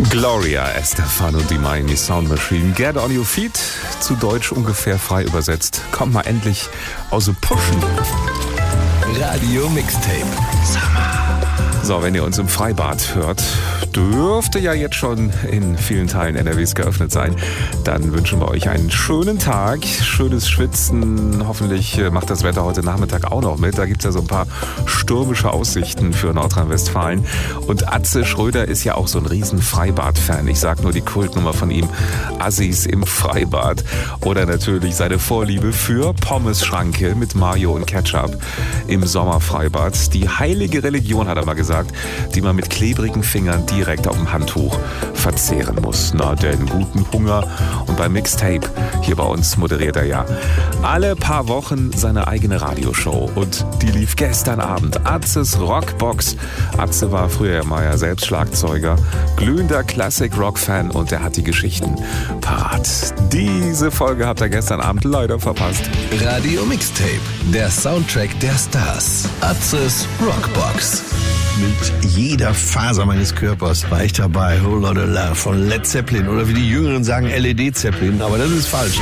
Gloria Estefan und die Miami Sound Machine. Get on your feet, zu Deutsch ungefähr frei übersetzt. Kommt mal endlich aus dem Pushen. Radio Mixtape. Summer. So, wenn ihr uns im Freibad hört, dürfte ja jetzt schon in vielen Teilen NRWs geöffnet sein. Dann wünschen wir euch einen schönen Tag, schönes Schwitzen. Hoffentlich macht das Wetter heute Nachmittag auch noch mit. Da gibt es ja so ein paar stürmische Aussichten für Nordrhein-Westfalen. Und Atze Schröder ist ja auch so ein riesen Freibad-Fan. Ich sag nur die Kultnummer von ihm, Assis im Freibad. Oder natürlich seine Vorliebe für Pommes-Schranke mit Mayo und Ketchup im Sommerfreibad. Die heilige Religion, hat er mal gesagt, die man mit klebrigen Fingern direkt auf dem Handtuch verzehren muss. Na denn, guten Hunger. Und beim Mixtape hier bei uns moderiert er ja alle paar Wochen seine eigene Radioshow. Und die lief gestern Abend. Atzes Rockbox. Atze war früher mal ja selbst Schlagzeuger, glühender Classic-Rock-Fan und er hat die Geschichten parat. Diese Folge habt ihr gestern Abend leider verpasst. Radio Mixtape, der Soundtrack der Stars. Atzes Rockbox. Mit jeder Faser meines Körpers war ich dabei. Whole Lotta Love von Led Zeppelin. Oder wie die Jüngeren sagen, LED Zeppelin. Aber das ist falsch.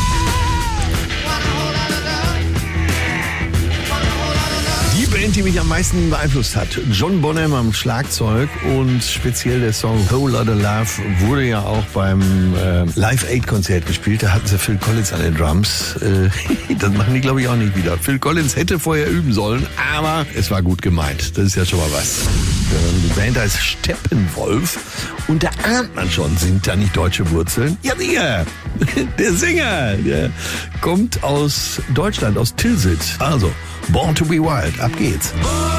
Die Band, die mich am meisten beeinflusst hat, John Bonham am Schlagzeug und speziell der Song Whole Lotta Love wurde ja auch beim Live-Aid-Konzert gespielt. Da hatten sie Phil Collins an den Drums. Das machen die, glaube ich, auch nicht wieder. Phil Collins hätte vorher üben sollen, aber es war gut gemeint. Das ist ja schon mal was. Die Band heißt Steppenwolf und da ahnt man schon, sind da nicht deutsche Wurzeln? Ja, sicher! Der Sänger, der kommt aus Deutschland, aus Tilsit. Also, Born to be Wild, ab geht's.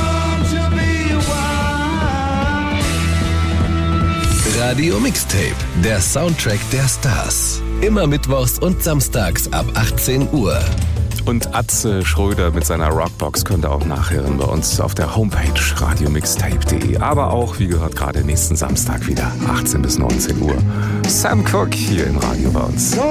Radio Mixtape, der Soundtrack der Stars. Immer mittwochs und samstags ab 18 Uhr. Und Atze Schröder mit seiner Rockbox könnt ihr auch nachhören bei uns auf der Homepage radiomixtape.de. Aber auch, wie gehört, gerade nächsten Samstag wieder 18 bis 19 Uhr. Sam Cooke hier im Radio bei uns.